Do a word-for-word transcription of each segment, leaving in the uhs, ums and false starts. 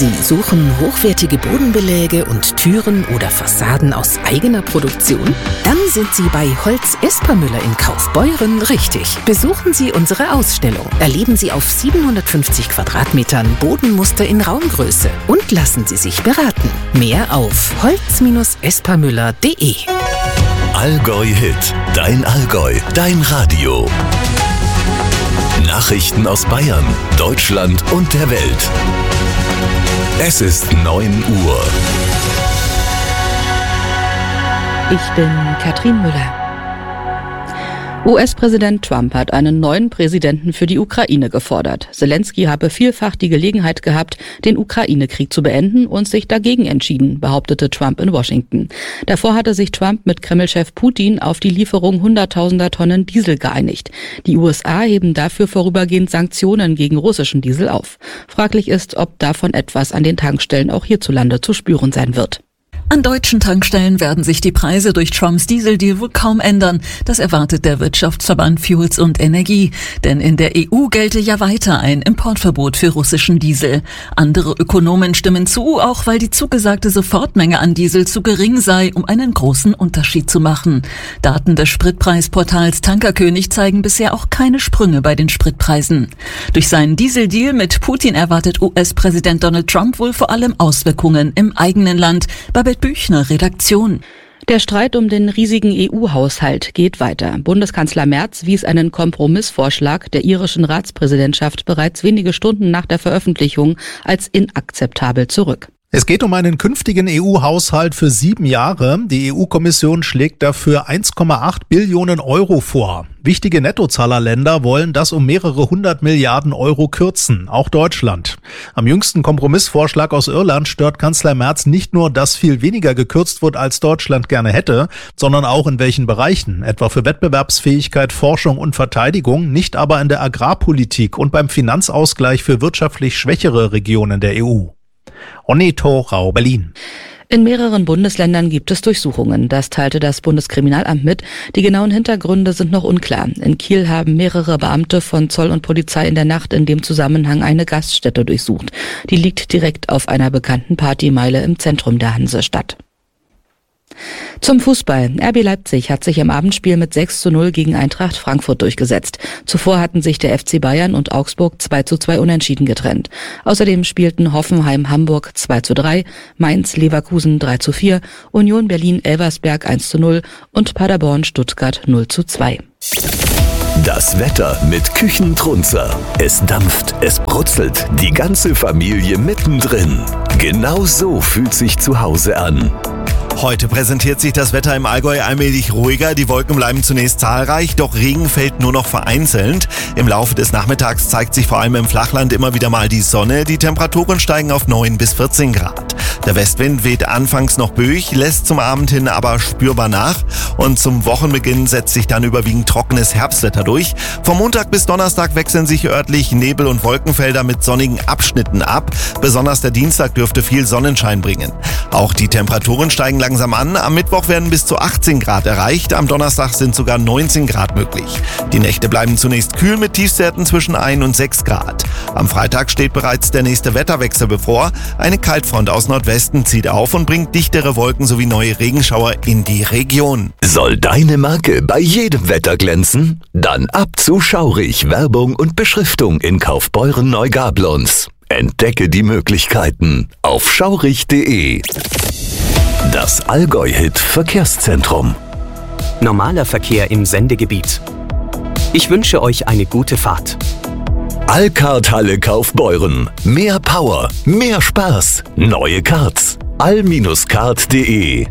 Sie suchen hochwertige Bodenbeläge und Türen oder Fassaden aus eigener Produktion? Dann sind Sie bei Holz Espermüller in Kaufbeuren richtig. Besuchen Sie unsere Ausstellung. Erleben Sie auf siebenhundertfünfzig Quadratmetern Bodenmuster in Raumgröße und lassen Sie sich beraten. Mehr auf holz espermüller punkt de. Allgäu Hit, dein Allgäu, dein Radio. Nachrichten aus Bayern, Deutschland und der Welt. Es ist neun Uhr. Ich bin Katrin Müller. U S-Präsident Trump hat einen neuen Präsidenten für die Ukraine gefordert. Selenskyj habe vielfach die Gelegenheit gehabt, den Ukraine-Krieg zu beenden und sich dagegen entschieden, behauptete Trump in Washington. Davor hatte sich Trump mit Kreml-Chef Putin auf die Lieferung hunderttausender Tonnen Diesel geeinigt. Die U S A heben dafür vorübergehend Sanktionen gegen russischen Diesel auf. Fraglich ist, ob davon etwas an den Tankstellen auch hierzulande zu spüren sein wird. An deutschen Tankstellen werden sich die Preise durch Trumps Dieseldeal wohl kaum ändern. Das erwartet der Wirtschaftsverband Fuels und Energie. Denn in der E U gelte ja weiter ein Importverbot für russischen Diesel. Andere Ökonomen stimmen zu, auch weil die zugesagte Sofortmenge an Diesel zu gering sei, um einen großen Unterschied zu machen. Daten des Spritpreisportals Tankerkönig zeigen bisher auch keine Sprünge bei den Spritpreisen. Durch seinen Dieseldeal mit Putin erwartet U S-Präsident Donald Trump wohl vor allem Auswirkungen im eigenen Land. Babette Büchner, Redaktion. Der Streit um den riesigen E U-Haushalt geht weiter. Bundeskanzler Merz wies einen Kompromissvorschlag der irischen Ratspräsidentschaft bereits wenige Stunden nach der Veröffentlichung als inakzeptabel zurück. Es geht um einen künftigen E U-Haushalt für sieben Jahre. Die E U-Kommission schlägt dafür eins Komma acht Billionen Euro vor. Wichtige Nettozahlerländer wollen das um mehrere hundert Milliarden Euro kürzen, auch Deutschland. Am jüngsten Kompromissvorschlag aus Irland stört Kanzler Merz nicht nur, dass viel weniger gekürzt wird, als Deutschland gerne hätte, sondern auch in welchen Bereichen, etwa für Wettbewerbsfähigkeit, Forschung und Verteidigung, nicht aber in der Agrarpolitik und beim Finanzausgleich für wirtschaftlich schwächere Regionen der E U. Oneto Rau, Berlin. In mehreren Bundesländern gibt es Durchsuchungen. Das teilte das Bundeskriminalamt mit. Die genauen Hintergründe sind noch unklar. In Kiel haben mehrere Beamte von Zoll und Polizei in der Nacht in dem Zusammenhang eine Gaststätte durchsucht. Die liegt direkt auf einer bekannten Partymeile im Zentrum der Hansestadt. Zum Fußball. R B Leipzig hat sich im Abendspiel mit sechs zu null gegen Eintracht Frankfurt durchgesetzt. Zuvor hatten sich der F C Bayern und Augsburg zwei zu zwei unentschieden getrennt. Außerdem spielten Hoffenheim-Hamburg zwei zu drei, Mainz-Leverkusen drei zu vier, Union Berlin-Elversberg eins zu null und Paderborn-Stuttgart null zu zwei. Das Wetter mit Küchentrunzer. Es dampft, es brutzelt, die ganze Familie mittendrin. Genau so fühlt sich zu Hause an. Heute präsentiert sich das Wetter im Allgäu allmählich ruhiger. Die Wolken bleiben zunächst zahlreich, doch Regen fällt nur noch vereinzelt. Im Laufe des Nachmittags zeigt sich vor allem im Flachland immer wieder mal die Sonne. Die Temperaturen steigen auf neun bis vierzehn Grad. Der Westwind weht anfangs noch böig, lässt zum Abend hin aber spürbar nach. Und zum Wochenbeginn setzt sich dann überwiegend trockenes Herbstwetter durch. Vom Montag bis Donnerstag wechseln sich örtlich Nebel- und Wolkenfelder mit sonnigen Abschnitten ab. Besonders der Dienstag dürfte viel Sonnenschein bringen. Auch die Temperaturen steigen langsam an. Am Mittwoch werden bis zu achtzehn Grad erreicht. Am Donnerstag sind sogar neunzehn Grad möglich. Die Nächte bleiben zunächst kühl mit Tiefstwerten zwischen ein und sechs Grad. Am Freitag steht bereits der nächste Wetterwechsel bevor. Eine Kaltfront aus Nordwesten zieht auf und bringt dichtere Wolken sowie neue Regenschauer in die Region. Soll deine Marke bei jedem Wetter glänzen? Dann ab zu Schaurig. Werbung und Beschriftung in Kaufbeuren-Neugablonz. Entdecke die Möglichkeiten auf schaurig punkt de. Das Allgäu-Hit Verkehrszentrum. Normaler Verkehr im Sendegebiet. Ich wünsche euch eine gute Fahrt. Allcard Halle Kaufbeuren. Mehr Power, mehr Spaß. Neue Cards. all card punkt de.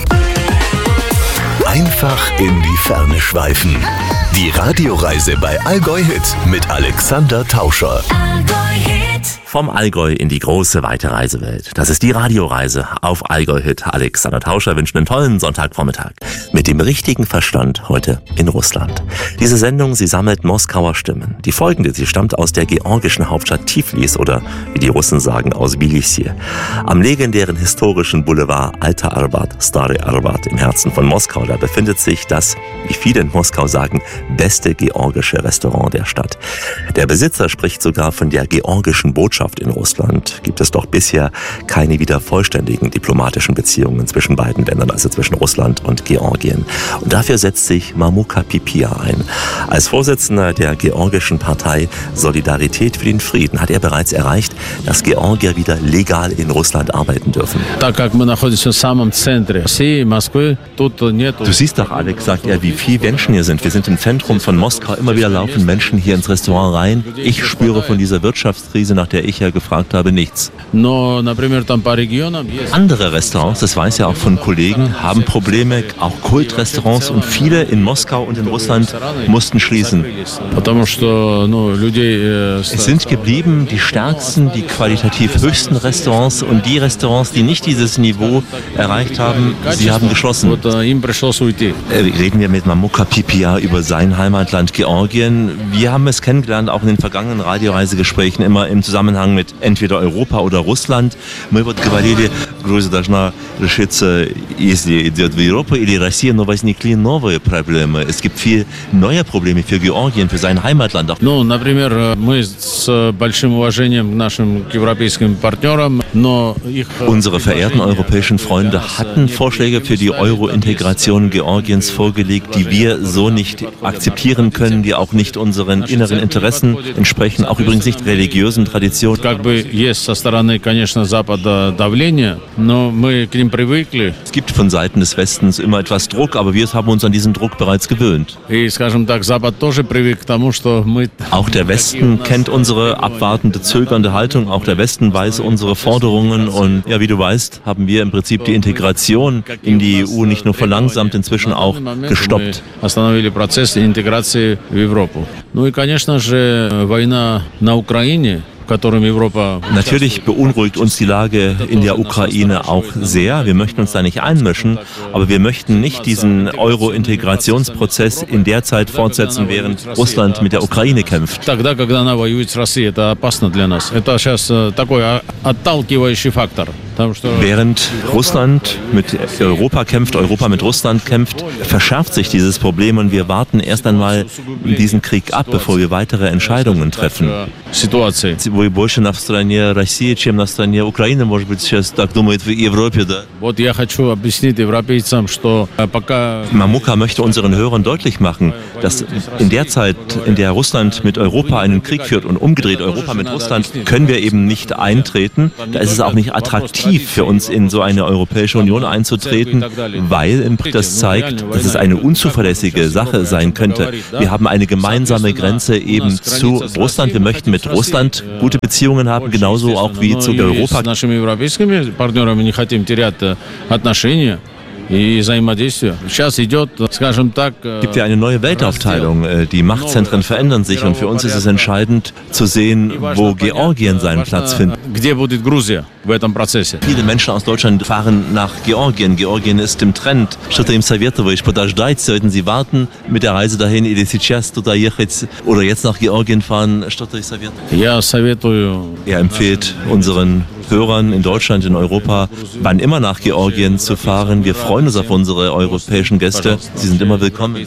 Einfach in die Ferne schweifen. Die Radioreise bei Allgäu Hit mit Alexander Tauscher. Vom Allgäu in die große, weite Reisewelt. Das ist die Radioreise auf Allgäu Hit. Alexander Tauscher wünscht einen tollen Sonntagvormittag. Mit dem richtigen Verstand heute in Russland. Diese Sendung, sie sammelt Moskauer Stimmen. Die folgende, sie stammt aus der georgischen Hauptstadt Tiflis oder, wie die Russen sagen, aus Tbilisi. Am legendären historischen Boulevard Alter Arbat, Stare Arbat im Herzen von Moskau, da befindet sich das, wie viele in Moskau sagen, beste georgische Restaurant der Stadt. Der Besitzer spricht sogar von der georgischen Botschaft Botschaft in Russland gibt es doch bisher keine wieder vollständigen diplomatischen Beziehungen zwischen beiden Ländern, also zwischen Russland und Georgien. Und dafür setzt sich Mamuka Pipia ein. Als Vorsitzender der georgischen Partei Solidarität für den Frieden hat er bereits erreicht, dass Georgier wieder legal in Russland arbeiten dürfen. Du siehst doch, Alex, sagt er, wie viele Menschen hier sind. Wir sind im Zentrum von Moskau. Immer wieder laufen Menschen hier ins Restaurant rein. Ich spüre von dieser Wirtschaftskrise, nach der ich ja gefragt habe, nichts. Andere Restaurants, das weiß ja auch von Kollegen, haben Probleme. Auch Kultrestaurants und viele in Moskau und in Russland mussten schließen. Es sind geblieben die stärksten, die qualitativ höchsten Restaurants und die Restaurants, die nicht dieses Niveau erreicht haben, sie haben geschlossen. Reden wir mit Mamuka Pipia über sein Heimatland Georgien. Wir haben es kennengelernt, auch in den vergangenen Radioreisegesprächen, immer im Zusammenhang mit entweder Europa oder Russland. Мы вот говорили, Грузия должна решиться, если идет в Европу или Россия, но возникли новые проблемы. Es gibt viel neue Probleme für Georgien, für sein Heimatland. Ну, например, мы с большим уважением к нашим европейским партнерам, но их... Unsere verehrten europäischen Freunde hatten Vorschläge für die Euro-Integration Georgiens vorgelegt, die wir so nicht akzeptieren können, die auch nicht unseren inneren Interessen entsprechen, auch übrigens nicht religiösen Traditionen. Как бы есть со стороны, конечно, Запада давление, но мы к ним привыкли. Es gibt von Seiten des Westens immer etwas Druck, aber wir haben uns an diesen Druck bereits gewöhnt. И, скажем так, Запад тоже привык к тому, что мы... Auch der Westen kennt unsere abwartende, zögernde Haltung. Auch der Westen weiß unsere Forderungen. Und ja, wie du weißt, haben wir im Prinzip die Integration in die E U nicht nur verlangsamt, inzwischen auch gestoppt. Остановили процесс интеграции в Европу. Ну и, конечно же, война на Украине. Natürlich beunruhigt uns die Lage in der Ukraine auch sehr. Wir möchten uns da nicht einmischen, aber wir möchten nicht diesen Euro-Integrationsprozess in der Zeit fortsetzen, während Russland mit der Ukraine kämpft. Während Russland mit Europa kämpft, Europa mit Russland kämpft, verschärft sich dieses Problem und wir warten erst einmal diesen Krieg ab, bevor wir weitere Entscheidungen treffen. Вы больше на стороне России, чем на стороне Украины, может быть, сейчас так думает в Европе, да? Вот я хочу объяснить европейцам, что пока... Mamuka möchte unseren Hörern deutlich machen, dass in der Zeit, in der Russland mit Europa einen Krieg führt und umgedreht Europa mit Russland, können wir eben nicht eintreten. Da ist es auch nicht attraktiv für uns, in so eine Europäische Union einzutreten, weil das zeigt, dass es eine unzuverlässige Sache sein könnte. Wir haben eine gemeinsame Grenze eben zu Russland. Wir möchten mit Russland gute Beziehungen haben, genauso auch wie zu Europa. Es gibt ja eine neue Weltaufteilung. Die Machtzentren verändern sich und für uns ist es entscheidend zu sehen, wo Georgien seinen Platz findet. Viele Menschen aus Deutschland fahren nach Georgien. Georgien ist im Trend. Sollten Sie warten mit der Reise dahin oder jetzt nach Georgien fahren? Er empfiehlt unseren Hörern in Deutschland, in Europa, wann immer nach Georgien zu fahren. Wir freuen uns auf unsere europäischen Gäste. Sie sind immer willkommen.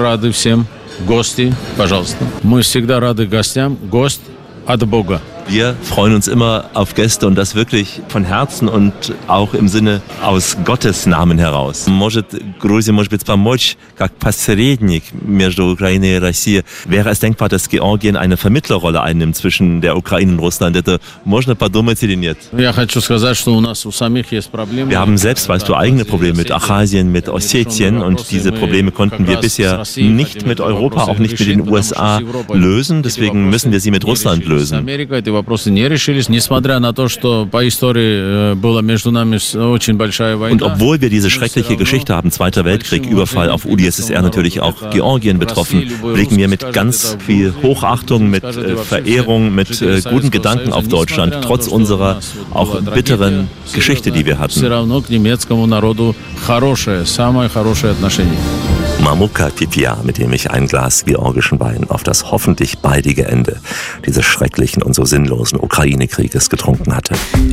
Wir freuen uns immer auf Gäste und das wirklich von Herzen und auch im Sinne aus Gottes Namen heraus. Может, Грузия может быть помочь как посредник между Украиной и Россией. Wäre es denkbar, dass Georgien eine Vermittlerrolle einnimmt zwischen der Ukraine und Russland? Это можно подумать или нет? Я хочу сказать, что у нас у самих есть проблемы. Wir haben selbst, weißt du, eigene Probleme mit Abchasien, mit Ossetien und diese Probleme konnten wir bisher nicht mit Europa, auch nicht mit den U S A lösen. Deswegen müssen wir sie mit Russland lösen. Вопросы не решились, несмотря на то, что по истории было между нами очень большая война. Und obwohl wir diese schreckliche Geschichte haben, Zweiter Weltkrieg, Überfall auf U d S S R, natürlich auch Georgien betroffen, blicken wir mit ganz viel Hochachtung, mit äh, Verehrung, mit äh, guten Gedanken auf Deutschland, trotz unserer auch bitteren Geschichte, die wir hatten. Все равно к немецкому народу хорошее, самое хорошее отношение. Mamuka Pipia, mit dem ich ein Glas georgischen Wein auf das hoffentlich baldige Ende dieses schrecklichen und so sinnlosen Ukraine-Krieges getrunken hatte.